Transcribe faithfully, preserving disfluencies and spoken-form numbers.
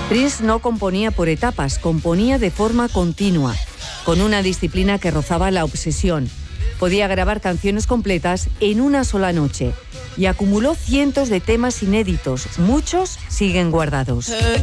Prince no componía por etapas, componía de forma continua, con una disciplina que rozaba la obsesión. Podía grabar canciones completas en una sola noche y acumuló cientos de temas inéditos, muchos siguen guardados.